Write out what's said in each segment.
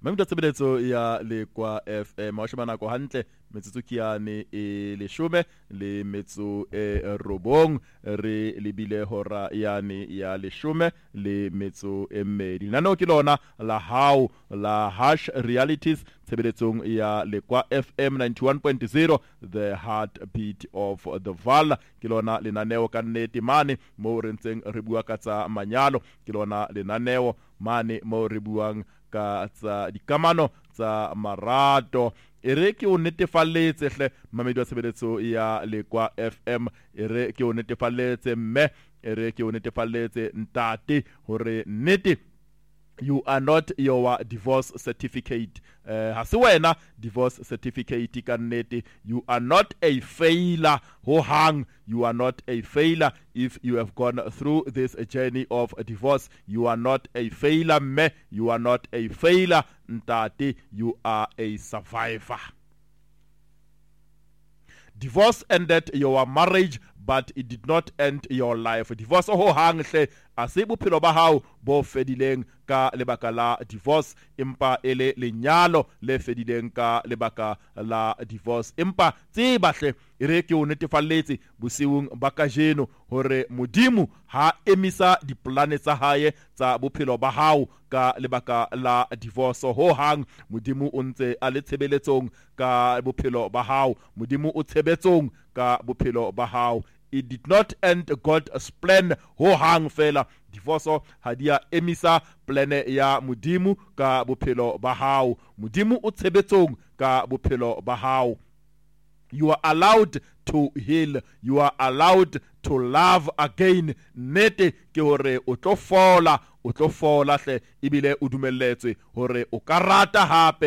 Mamita tsebeletso ya Lekwa FM wa shebana ko hantle metsotso ke yane e 10 le metso e robong re lebile hora yane ya 10 le metso e mmedi nano ke lona la hao la Hash Realities tshebeletsong ya Lekwa FM 91.0 the heartbeat of the Val ke lona lenaneo ka nnete mane mo re ntseng re bua ka tsa manyalo ke lona lenaneo mane mo re buang ka tsa dikamano tsa marato ere ke o netefaletse hle mamedi wa tshebeletso ya Lekwa FM ere ke o netefaletse mme ere ke o netefaletse ntate hore nnete you are not your divorce certificate hase wena divorce certificate ka nnete you are not a failure ho hang you are not a failure if you have gone through this journey of divorce you are not a failure me you are not a failure ntate you are a survivor. Divorce ended your marriage but it did not end your life. Divorce ho hang hle ase bophelo ba hao bo fedileng ka lebaka la divorce empa ele lenyalo le fedileng ka lebaka la divorce empa tseba hle ere ke o netefalletse bosiung ba kajeno hore modimo ha emisa diplane tsa hae tsa bophelo ba hao ka lebaka la divorce ho hang modimo o ntse a le tshebeletsong ka bophelo ba hao modimo o tshebetsong ka bophelo ba hao. It did not end God's plan ho hang fela divorce ha dia emisa plane ya modimo ka bophelo ba hao modimo o tshebetsong ka bophelo ba hao. You are allowed to heal. You are allowed to love again. Nete ke hore o tlo fola hle ibile o dumelletswe hore o ka rata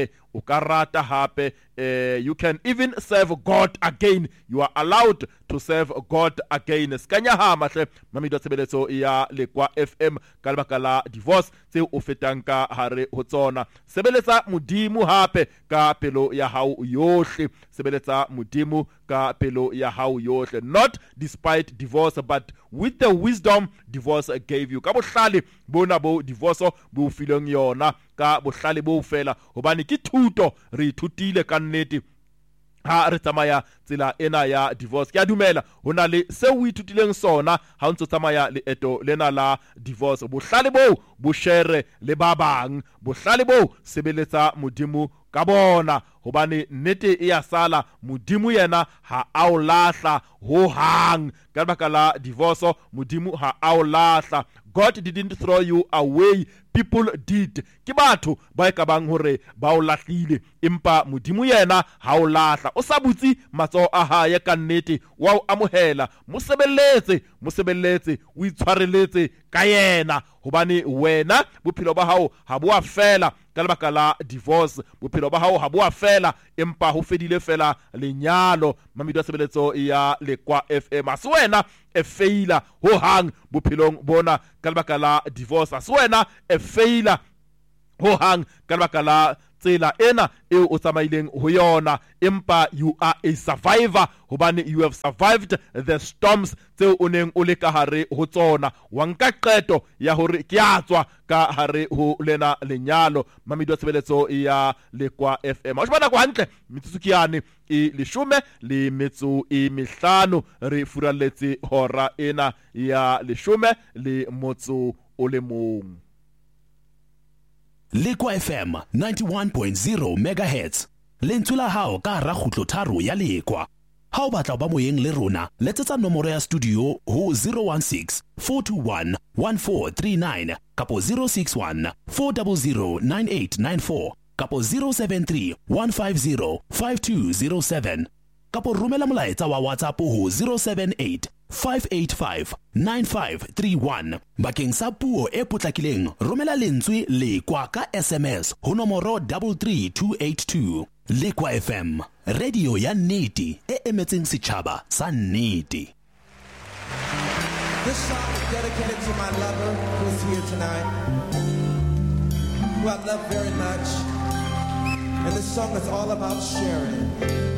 hape you can even serve God again. You are allowed to serve God again. Skanya ha mahle mamido tsebeletso ya Lekwa FM ka lebaka la divorce tse o fetang ka hare ho tsona. Sebeletsa modimo hape ka pelo ya hao yohle. Sebeletsa modimo ka pelo ya hao yohle. Not despite divorce but with the wisdom divorce gave you. Ka bohlale bona bo divorce bo fileng yona ka bohlale bo fela hobane ke thuto re ithutile ka nnete ha re tsamaya tsela ena ya divorce. Ke a dumela hona le se o ithutileng sona ha o ntse tsamaya le eto lena la divorce. Bohlale bo bo share le ba bang, bohlale bo sebeletsa modimo ka bona hobane nnete e ya sala modimo yena ha a o lahla ho hang ka baka la divorce modimo ha a o lahla. God didn't throw you away, people did. Ke batho ba ka bang hore ba o lahlile empa modimo yena ha o lahla. O sa butsi matso a hae ka nnete wa o amohela mo sebeletse o itshwareletse ka yena hobane wena bophelo ba hao ha bo a fela ka lebaka la divorce. Bophelo ba hao ha bo a fela empa ho fedile fela lenyalo. Mamido sebeletso ya Lekwa FM ase wena e failure ho hang bophelong bona ka lebaka la divorce. Ase wena e failure ho hang ka lebaka la tsela ena e o tsamaileng ho yona empa you are a survivor hobane you have survived the storms tse o neng o le ka hare ho tsona wa nka qeto ya hore ke a tswa ka hare ho lena lenyalo. Mamido tshebeletso ya Lekwa FM a shebana ko hantle metsotso ke yane e 10 le metso e 5 re furalletse hora ena ya 10 le motso o le mong. Lekwa FM 91.0 MHz lentsula hao ka ra khutlo tharo ya Lekwa. Ha o batla ba moyeng le rona letsetsa nomoro ya studio ho 016 421 1439 kapo 061 400 9894 kapo 073 150 5207 kapo romela molaetsa wa WhatsApp ho 078 585 9531 bakeng sa puo e potlakileng romela lentswe Lekwa ka SMS ho nomoro 33282. Lekwa FM radio ya nnete e emetseng setjhaba sa nnete. This song is dedicated to my lover who's here tonight, who I love very much, and this song is all about sharing.